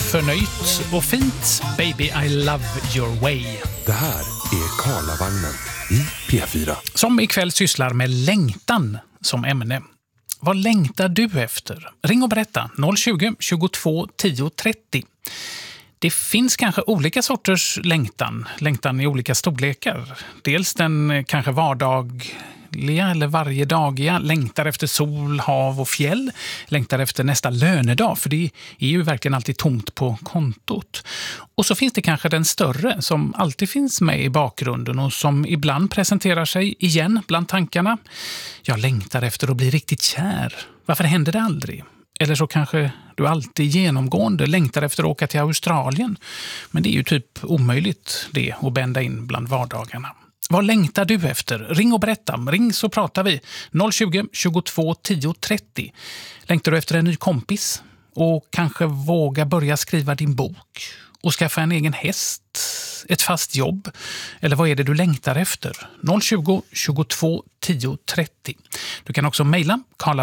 Förnöjt och fint, Baby I love your way. Det här är Karlavagnen i P4. Som ikväll sysslar med längtan som ämne. Vad längtar du efter? Ring och berätta 020 22 10 30. Det finns kanske olika sorters längtan i olika storlekar. Dels den kanske vardagliga eller varje dagiga, längtar efter sol, hav och fjäll. Längtar efter nästa lönedag, för det är ju verkligen alltid tomt på kontot. Och så finns det kanske den större som alltid finns med i bakgrunden och som ibland presenterar sig igen bland tankarna. Jag längtar efter att bli riktigt kär. Varför händer det aldrig? Eller så kanske du alltid genomgående längtar efter att åka till Australien. Men det är ju typ omöjligt det att bända in bland vardagarna. Vad längtar du efter? Ring och berätta. Ring så pratar vi. 020 22 10 30. Längtar du efter en ny kompis? Och kanske våga börja skriva din bok? Och skaffa en egen häst? Ett fast jobb? Eller vad är det du längtar efter? 020 22 10 30. Du kan också mejla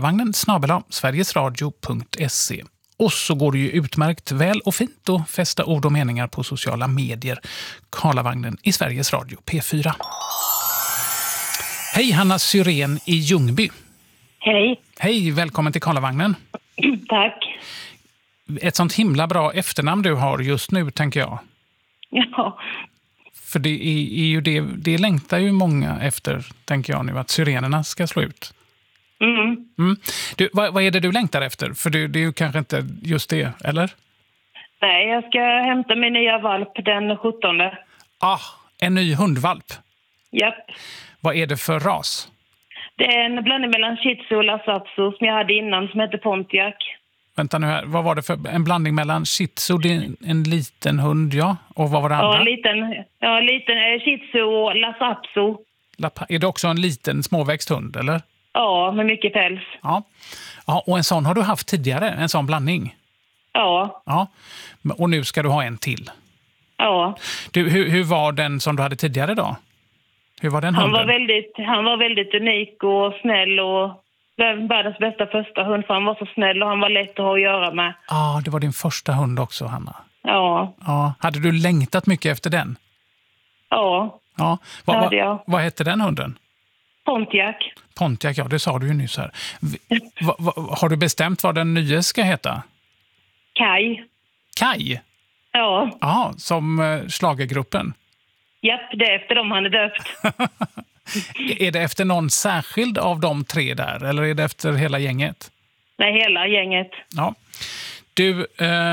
karlavagnen@sverigesradio.se. Och så går det ju utmärkt väl och fint att fästa ord och meningar på sociala medier. Karlavagnen i Sveriges Radio P4. Hej, Hanna Syrén i Ljungby. Hej. Hej, välkommen till Karlavagnen. Tack. Ett sånt himla bra efternamn du har just nu, tänker jag. Ja. För det är ju det längtar ju många efter, tänker jag nu, att syrenerna ska slå ut. Mm. Du, vad är det du längtar efter? För det är ju kanske inte just det, eller? Nej, jag ska hämta min nya valp den 17. En ny hundvalp. Japp. Vad är det för ras? Det är en blandning mellan Shih Tzu och Lhasa Apso som jag hade innan som heter Pontiac. Vänta nu här, vad var det för en blandning mellan Shih Tzu, det är en liten hund, ja? Och vad var det andra? Liten Shih Tzu och Lhasa Apso. Är det också en liten småväxt hund, eller? Ja, med mycket päls. Ja, och en sån har du haft tidigare, en sån blandning? Ja. Ja, och nu ska du ha en till? Ja. Du, hur var den som du hade tidigare då? Hur var den hunden? Han var väldigt unik och snäll och världens bästa första hund, för han var så snäll och han var lätt att ha att göra med. Det var din första hund också, Hanna. Ja. Hade du längtat mycket efter den? Ja. Ja. Vad hette den hunden? Pontiac. Pontiac, ja, det sa du ju nyss här. Har du bestämt vad den nya ska heta? Kaj. Kaj? Ja. Ja, som schlagergruppen. Japp, det är efter dem han är döpt. Är det efter någon särskild av de tre där, eller är det efter hela gänget? Nej, hela gänget. Ja. Du,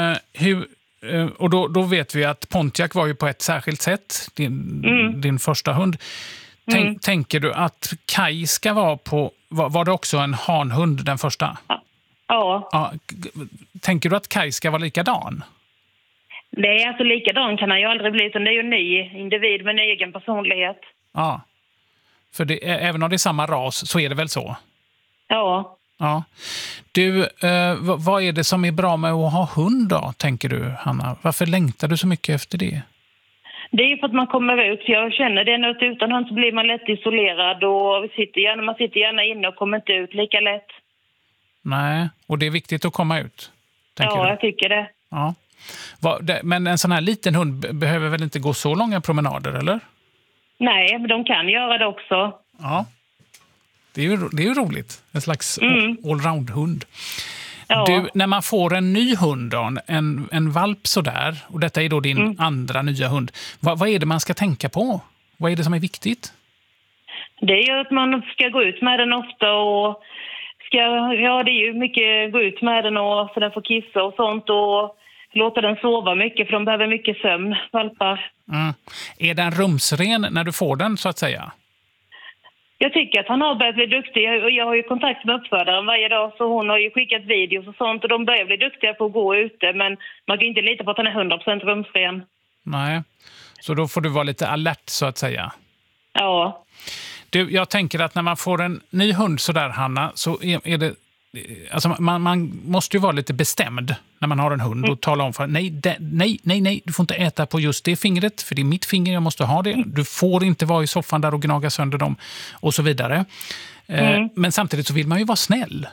och då vet vi att Pontiac var ju på ett särskilt sätt, din första hund. Tänker du att Kaj ska vara på... Var det också en hanhund, den första? Ja. Tänker du att Kaj ska vara likadan? Nej, alltså likadan kan han ju aldrig bli. Utan det är ju en ny individ med en egen personlighet. Ja. För även om det är samma ras så är det väl så? Ja. Ja. Du, vad är det som är bra med att ha hund då, tänker du, Hanna? Varför längtar du så mycket efter det? Det är ju för att man kommer ut. Jag känner det, att utan hund så blir man lätt isolerad och man sitter gärna inne och kommer inte ut lika lätt. Nej, och det är viktigt att komma ut, tänker du? Jag tycker det. Ja. Men en sån här liten hund behöver väl inte gå så långa promenader, eller? Nej, men de kan göra det också. Ja, det är ju roligt. En slags allround-hund. Ja. Du, när man får en ny hund då, en valp sådär, och detta är då din andra nya hund, vad är det man ska tänka på? Vad är det som är viktigt? Det är ju att man ska gå ut med den ofta och det är ju mycket gå ut med den och så den får kissa och sånt och låta den sova mycket för de behöver mycket sömn, valpar. Är den rumsren när du får den, så att säga? Jag tycker att han har börjat bli duktig. Jag har ju kontakt med uppfödaren varje dag, så hon har ju skickat videos och sånt och de börjar bli duktiga på att gå ute, men man kan inte lita på att han är 100% rumsren. Nej, så då får du vara lite alert, så att säga. Ja. Du, jag tänker att när man får en ny hund sådär, Hanna, så är det... Alltså man måste ju vara lite bestämd när man har en hund och tala om för nej, du får inte äta på just det fingret, för det är mitt finger, jag måste ha det. Du får inte vara i soffan där och gnaga sönder dem och så vidare. Men samtidigt så vill man ju vara snäll.